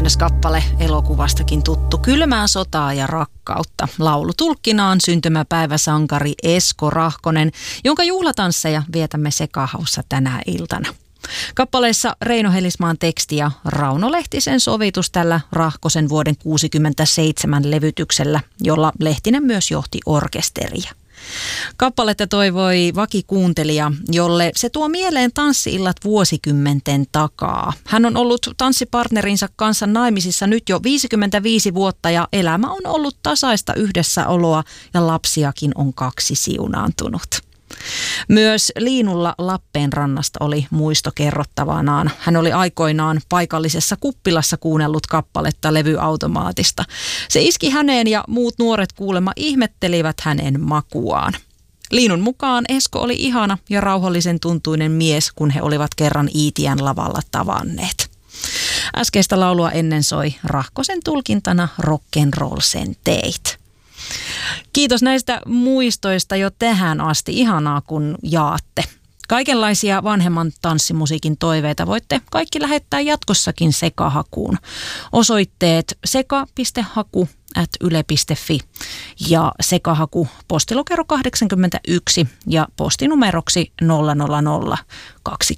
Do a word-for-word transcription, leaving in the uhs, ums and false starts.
käännöskappale elokuvastakin tuttu Kylmää sotaa ja rakkautta. Laulutulkkinaan syntymäpäiväsankari Esko Rahkonen, jonka juhlatansseja vietämme Sekahaussa tänä iltana. Kappaleessa Reino Helismaan teksti ja Rauno Lehtisen sovitus tällä Rahkosen vuoden kuusikymmentäseitsemän levytyksellä, jolla Lehtinen myös johti orkesteria. Kappaletta toivoi vakikuuntelija, jolle se tuo mieleen tanssi-illat vuosikymmenten takaa. Hän on ollut tanssipartnerinsa kanssa naimisissa nyt jo viisikymmentäviisi vuotta ja elämä on ollut tasaista yhdessäoloa ja lapsiakin on kaksi siunaantunut. Myös Liinulla Lappeenrannasta oli muisto kerrottavanaan. Hän oli aikoinaan paikallisessa kuppilassa kuunnellut kappaletta levyautomaatista. Se iski häneen ja muut nuoret kuulemma ihmettelivät hänen makuaan. Liinun mukaan Esko oli ihana ja rauhallisen tuntuinen mies, kun he olivat kerran Iitiän lavalla tavanneet. Äskeistä laulua ennen soi Rahkosen tulkintana Rock'n'Roll sen teit. Kiitos näistä muistoista jo tähän asti. Ihanaa, kun jaatte. Kaikenlaisia vanhemman tanssimusiikin toiveita voitte kaikki lähettää jatkossakin Sekahakuun. Osoitteet seka piste haku ät yle piste fi ja Sekahaku postilokero kahdeksankymmentäyksi ja postinumeroksi nolla nolla nolla kaksi